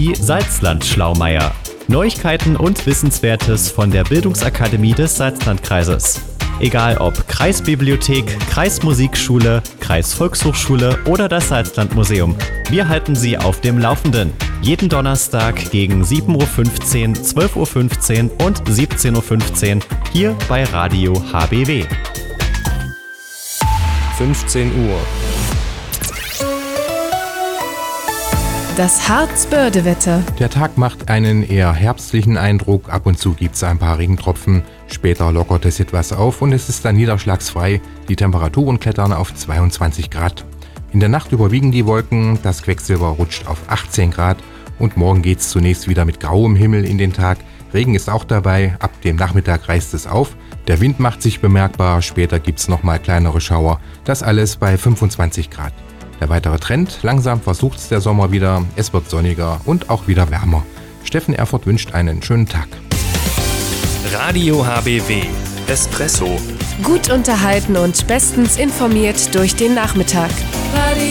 Die Salzland-Schlaumeier. Neuigkeiten und Wissenswertes von der Bildungsakademie des Salzlandkreises. Egal ob Kreisbibliothek, Kreismusikschule, Kreisvolkshochschule oder das Salzlandmuseum. Wir halten Sie auf dem Laufenden. Jeden Donnerstag gegen 7.15 Uhr, 12.15 Uhr und 17.15 Uhr hier bei Radio HBW. 15 Uhr. Das Harzbördewetter. Der Tag macht einen eher herbstlichen Eindruck. Ab und zu gibt es ein paar Regentropfen. Später lockert es etwas auf und es ist dann niederschlagsfrei. Die Temperaturen klettern auf 22 Grad. In der Nacht überwiegen die Wolken. Das Quecksilber rutscht auf 18 Grad. Und morgen geht es zunächst wieder mit grauem Himmel in den Tag. Regen ist auch dabei. Ab dem Nachmittag reißt es auf. Der Wind macht sich bemerkbar. Später gibt es nochmal kleinere Schauer. Das alles bei 25 Grad. Der weitere Trend, langsam versucht es der Sommer wieder, es wird sonniger und auch wieder wärmer. Steffen Erfurt wünscht einen schönen Tag. Radio HBW. Espresso. Gut unterhalten und bestens informiert durch den Nachmittag. Radio